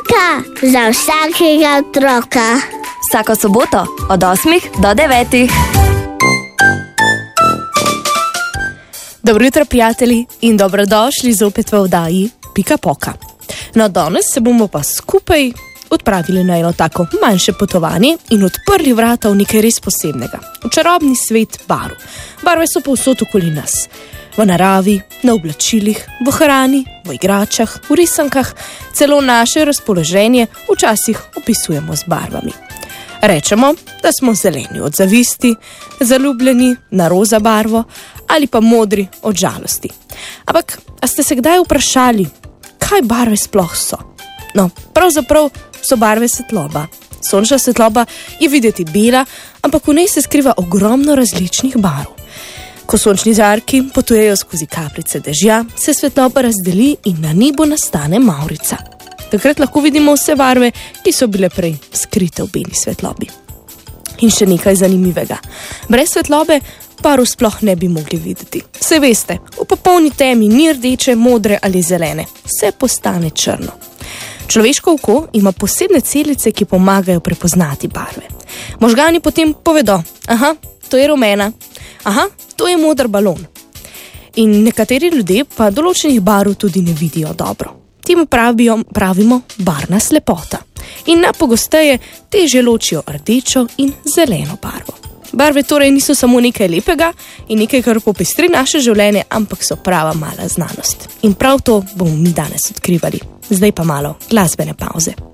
Pika za vsakega otroka. Vsako soboto od 8 do 9. Dobro jutro, prijatelji, in dobrodošli zopet v oddaji Pika Poka. No, danes se bomo pa skupaj odpravili na eno tako manjše potovanje in odprli vrata v nekaj res posebnega. V čarobni svet barv. Barve so povsod okoli nas. V naravi, na oblačilih, v hrani, v igračah, v risankah, celo naše razpoloženje včasih opisujemo z barvami. Rečemo, da smo zeleni od zavisti, zaljubljeni na roza barvo ali pa modri od žalosti. Ampak, a ste se kdaj vprašali, kaj barve sploh so? No, pravzaprav so barve svetloba. Sončna svetloba je videti bela, ampak v njej se skriva ogromno različnih barv. Ko sončni žarki potujejo skozi kapljice dežja, se svetloba razdeli in na nebu nastane mavrica. Takrat lahko vidimo vse barve, ki so bile prej skrite v beli svetlobi. In še nekaj zanimivega. Brez svetlobe barv sploh ne bi mogli videti. Saj veste, v popolni temi ni rdeče, modre ali zelene. Vse postane črno. Človeško oko ima posebne celice, ki pomagajo prepoznati barve. Možgani potem povedo, aha, to je rumena, aha, to je moder balon. In nekateri ljudje pa določenih barv tudi ne vidijo dobro. Temu pravimo barvna slepota. In najpogosteje težje ločijo rdečo in zeleno barvo. Barve torej niso samo nekaj lepega in nekaj, kar popestri naše življenje, ampak so prava mala znanost. In prav to bomo mi danes odkrivali. Zdaj pa malo glasbene pavze.